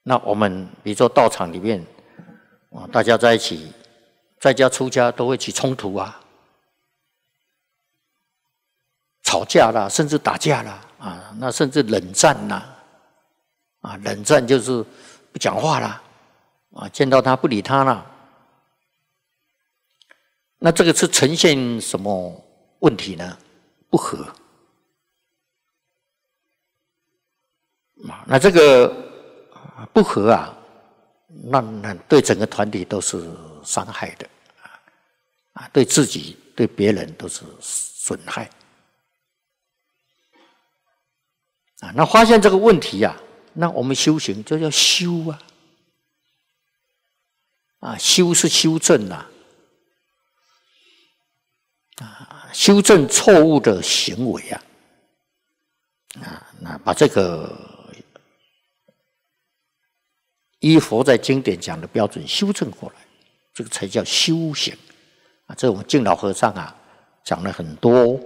那我们比如说道场里面啊，大家在一起，在家出家都会起冲突啊，吵架啦，甚至打架啦啊，那甚至冷战啦啊，冷战就是不讲话啦啊，见到他不理他啦。那这个是呈现什么问题呢？不和啊，那这个不和啊，那对整个团体都是伤害的啊，对自己对别人都是损害啊。那发现这个问题啊，那我们修行就要修啊，啊，修是修正啊。修正错误的行为啊，那把这个依佛在经典讲的标准修正过来，这个才叫修行啊。这我们净老和尚啊讲了很多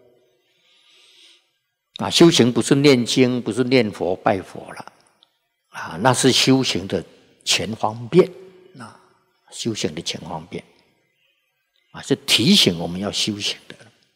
啊，修行不是念经，不是念佛拜佛了啊，那是修行的前方便啊，修行的前方便啊，是提醒我们要修行的。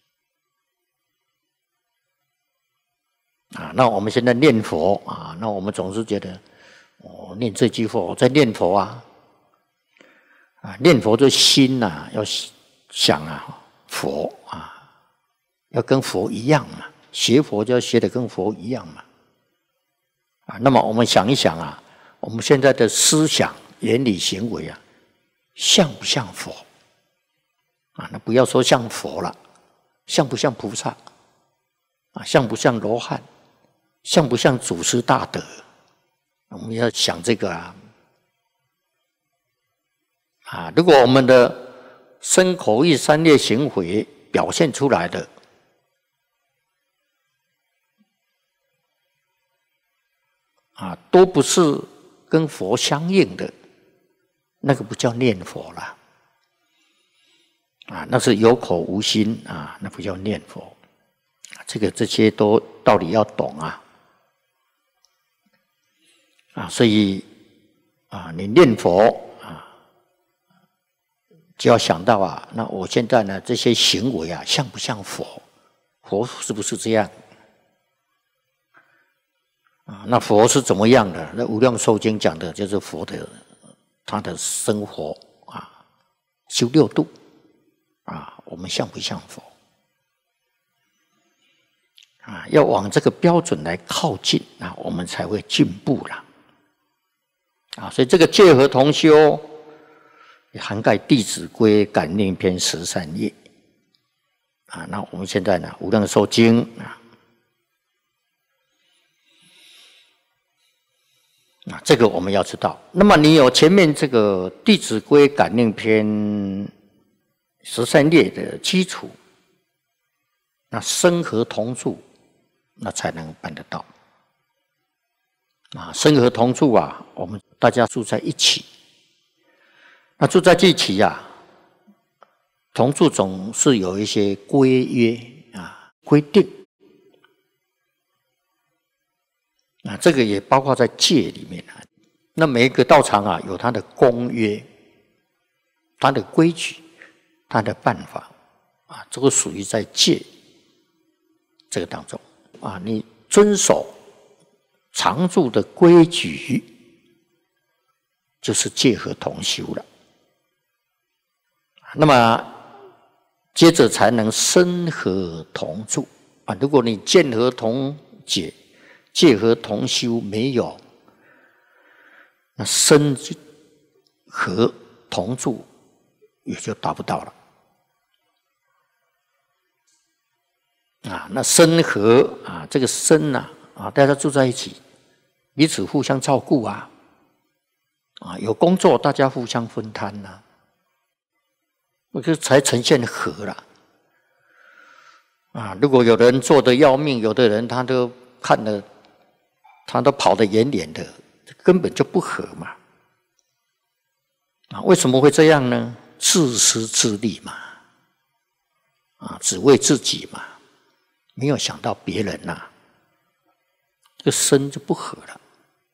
啊，那我们现在念佛啊，那我们总是觉得，念这句佛，在念佛啊，念佛的心呐，要想啊，佛啊，要跟佛一样嘛，学佛就要学得跟佛一样嘛。啊，那么我们想一想啊，我们现在的思想、言语、行为啊，像不像佛？啊，那不要说像佛了，像不像菩萨？啊，像不像罗汉？像不像祖师大德？我们要想这个啊！啊，如果我们的身口意三业行为表现出来的啊，都不是跟佛相应的，那个不叫念佛了啊，那是有口无心啊，那不叫念佛。这些都道理要懂啊。啊，所以啊，你念佛啊，就要想到啊，那我现在呢这些行为啊，像不像佛？佛是不是这样？啊，那佛是怎么样的？那《无量寿经》讲的就是佛的他的生活啊，修六度啊，我们像不像佛？啊，要往这个标准来靠近啊，我们才会进步了。啊，所以这个戒和同修也涵盖《弟子规》感应篇13页啊。那我们现在呢，《无量寿经》啊，这个我们要知道。那么你有前面这个《弟子规》感应篇13页的基础，那身和同住，那才能办得到。啊，身和同住啊，我们大家住在一起。那住在一起啊，同住总是有一些规约啊、规定啊，这个也包括在戒里面啊。那每一个道场啊，有它的公约、它的规矩、它的办法啊，这个属于在戒这个当中啊，你遵守常住的规矩，就是戒和同修了。那么接着才能身和同住啊。如果你见和同解、戒和同修没有，那身和同住也就达不到了啊。那身和啊，这个身啊，大家住在一起，彼此互相照顾啊，有工作大家互相分摊呐，那个才呈现和了啊。如果有人做得要命，有的人他都看了，他都跑得远远的，根本就不和嘛。啊，为什么会这样呢？自私自利嘛，啊，只为自己嘛，没有想到别人呐，这个身就不和了。